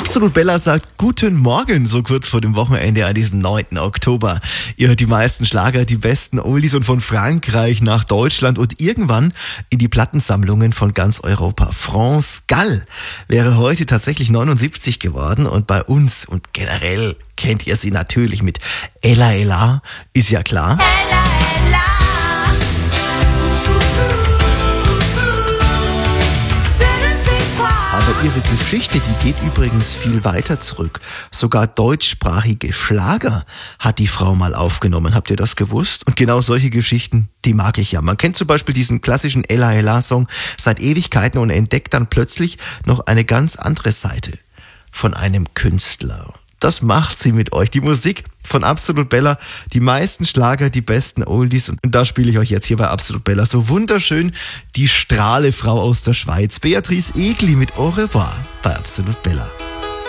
Absolut Bella sagt guten Morgen, so kurz vor dem Wochenende an diesem 9. Oktober. Ihr hört die meisten Schlager, die besten Oldies und von Frankreich nach Deutschland und irgendwann in die Plattensammlungen von ganz Europa. France Gall wäre heute tatsächlich 79 geworden und bei uns und generell kennt ihr sie natürlich mit Ella Ella, ist ja klar. Ella, Ella. Aber ihre Geschichte, die geht übrigens viel weiter zurück. Sogar deutschsprachige Schlager hat die Frau mal aufgenommen. Habt ihr das gewusst? Und genau solche Geschichten, die mag ich ja. Man kennt zum Beispiel diesen klassischen Ella Ella Song seit Ewigkeiten und entdeckt dann plötzlich noch eine ganz andere Seite von einem Künstler. Das macht sie mit euch. Die Musik von Absolut Bella, die meisten Schlager, die besten Oldies. Und da spiele ich euch jetzt hier bei Absolut Bella so wunderschön die Strahlefrau aus der Schweiz, Beatrice Egli mit Au revoir bei Absolut Bella.